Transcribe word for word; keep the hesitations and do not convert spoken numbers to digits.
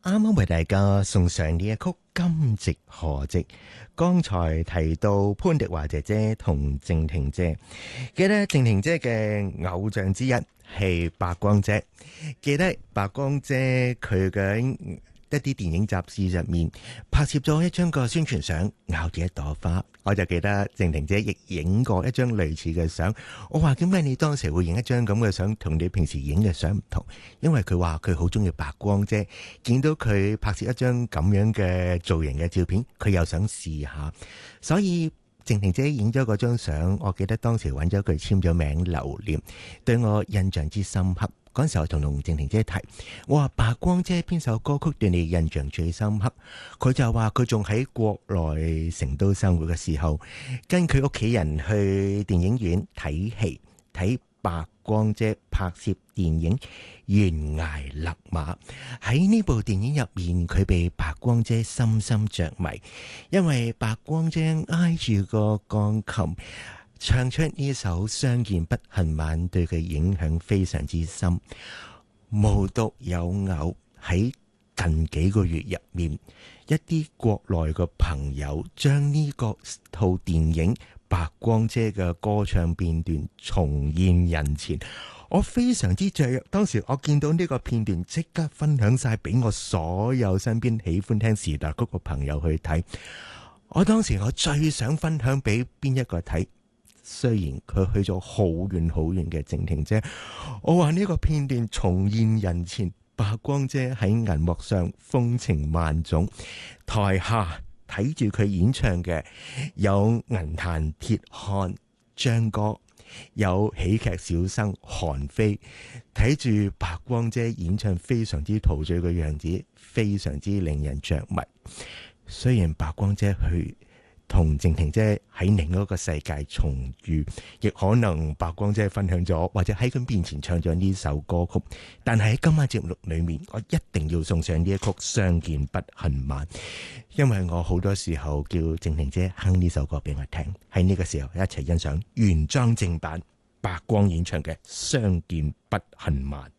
啱啱為大家送上呢一曲《今夕何夕》。剛才提到潘迪華姐姐同靜婷姐，記得靜婷姐嘅偶像之一係白光姐，記得白光姐佢嘅一啲電影雜誌入面拍攝咗一張個宣傳相，咬住一朵花。我就記得靜婷姐亦影過一張類似嘅相。我話點解你當時會影一張咁嘅相，同你平時影嘅相唔同？因為佢話佢好中意白光姐，見到佢拍攝一張咁樣嘅造型嘅照片，佢又想試下，所以靜婷姐影咗嗰張相。我記得當時揾咗佢簽咗名留念，對我印象之深刻。嗰陣時候同同靜婷姐提，我話白光姐邊首歌曲對你印象最深刻？佢就話佢仲喺國內成都生活嘅時候，跟佢屋企人去電影院睇戲，睇白光姐拍攝電影《懸崖勒馬》。喺呢部電影入面，佢被白光姐深深着迷，因為白光姐挨住個鋼琴唱出呢首相見不恨晚，對佢影響非常之深。無獨有偶，喺近幾個月入面，一啲國內嘅朋友將呢個套電影白光姐嘅歌唱片段重現人前，我非常之雀躍。當時我見到呢個片段，即刻分享晒俾我所有身邊喜歡聽時代曲嘅朋友去睇。我當時我最想分享俾邊一個睇？雖然佢去咗好遠好遠嘅靜婷姐，我話呢個片段重現人前，白光姐喺銀幕上風情萬種，台下睇住佢演唱嘅有銀壇鐵漢張哥，有喜劇小生韓飛，睇住白光姐演唱非常之陶醉嘅樣子，非常之令人着迷。雖然白光姐去同靜婷姐喺另一個世界重遇，亦可能白光姐分享咗或者喺佢面前唱咗呢首歌曲，但係喺今晚節目裏面，我一定要送上呢一曲《相見不恨晚》，因為我好多時候叫靜婷姐哼呢首歌俾我聽，喺呢個時候一齊欣賞原裝正版白光演唱嘅《相見不恨晚》。